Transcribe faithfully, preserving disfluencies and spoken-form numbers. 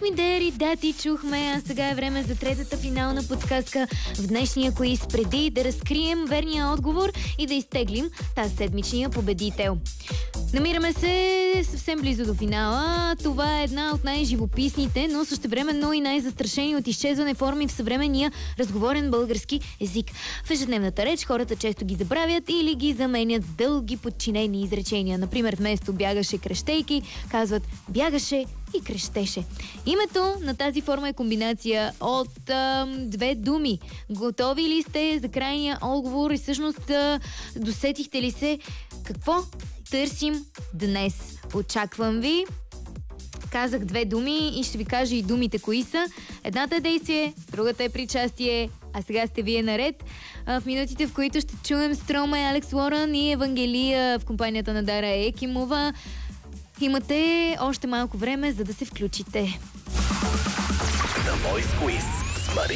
Me Daddy, да, ти чухме, а сега е време за третата финална подсказка в днешния квиз, преди да разкрием верния отговор и да изтеглим тази седмичния победител. Намираме се съвсем близо до финала. Това е една от най-живописните, но същевременно и най-застрашени от изчезване форми в съвременния разговорен български език. В ежедневната реч хората често ги забравят или ги заменят с дълги подчинени изречения. Например, вместо бягаше крещейки, казват бягаше и крещеше. Името на тази форма е комбинация от а, две думи. Готови ли сте за крайния отговор и всъщност а, досетихте ли се какво търсим днес? Очаквам ви. Казах две думи и ще ви кажа и думите кои са. Едната е действие, другата е причастие, а сега сте вие наред. В минутите, в които ще чуем Строма, Алекс Лоран и Евангелия в компанията на Дара Екимова, имате още малко време, за да се включите. The Voice Quiz.